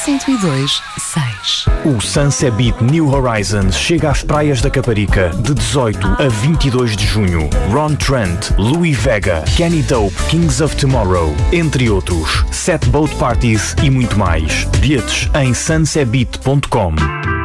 102.6. O Sunsebit New Horizons chega às praias da Caparica de 18 a 22 de junho. Ron Trent, Louis Vega, Kenny Dope, Kings of Tomorrow, entre outros. 7 boat parties e muito mais. Bilhetes em sunsebit.com.